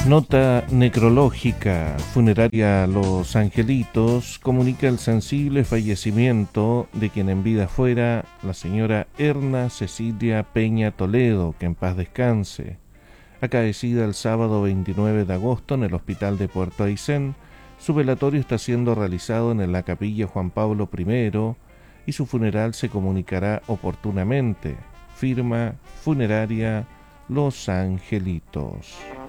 Nota necrológica. Funeraria Los Angelitos comunica el sensible fallecimiento de quien en vida fuera la señora Erna Cecilia Peña Toledo, que en paz descanse, acaecida el sábado 29 de agosto en el hospital de Puerto Aysén. Su velatorio está siendo realizado en la capilla Juan Pablo I y su funeral se comunicará oportunamente. Firma Funeraria Los Angelitos.